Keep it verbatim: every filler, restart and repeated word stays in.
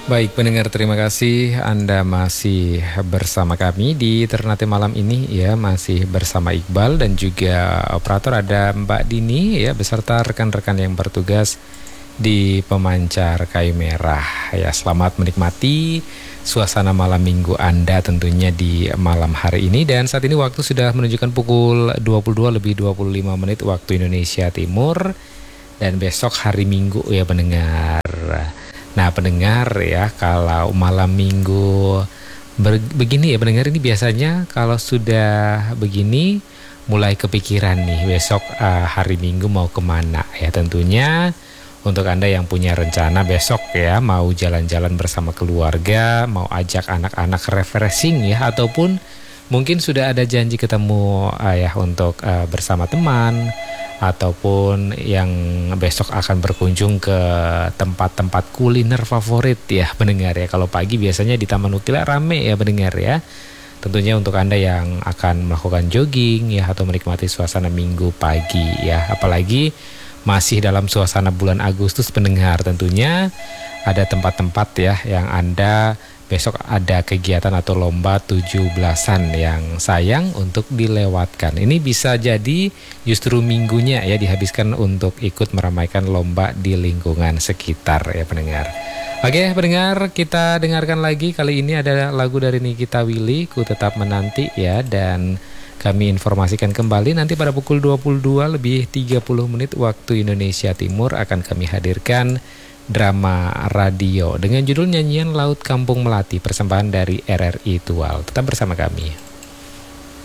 Baik pendengar, terima kasih Anda masih bersama kami di Ternate malam ini ya, masih bersama Iqbal dan juga operator ada Mbak Dini ya, beserta rekan-rekan yang bertugas di pemancar kayu merah ya. Selamat menikmati suasana malam minggu Anda tentunya di malam hari ini, dan saat ini waktu sudah menunjukkan pukul dua puluh dua lebih dua puluh lima menit waktu Indonesia Timur, dan besok hari Minggu ya pendengar. Nah pendengar ya, kalau malam minggu ber- begini ya pendengar, ini biasanya kalau sudah begini mulai kepikiran nih besok uh, hari Minggu mau kemana ya. Tentunya untuk Anda yang punya rencana besok ya, mau jalan-jalan bersama keluarga, mau ajak anak-anak refreshing ya, ataupun mungkin sudah ada janji ketemu uh, ya untuk uh, bersama teman, ataupun yang besok akan berkunjung ke tempat-tempat kuliner favorit ya pendengar ya. Kalau pagi biasanya di Taman Ukilah rame ya pendengar ya. Tentunya untuk Anda yang akan melakukan jogging ya, atau menikmati suasana minggu pagi ya. Apalagi masih dalam suasana bulan Agustus pendengar, tentunya ada tempat-tempat ya yang Anda besok ada kegiatan atau lomba tujuh belasan yang sayang untuk dilewatkan. Ini bisa jadi justru minggunya ya dihabiskan untuk ikut meramaikan lomba di lingkungan sekitar ya pendengar. Oke pendengar, kita dengarkan lagi, kali ini ada lagu dari Nikita Willy, Ku Tetap Menanti ya, dan kami informasikan kembali nanti pada pukul dua puluh dua lebih tiga puluh menit waktu Indonesia Timur akan kami hadirkan drama radio dengan judul Nyanyian Laut Kampung Melati, persembahan dari R R I Tual. Tetap bersama kami.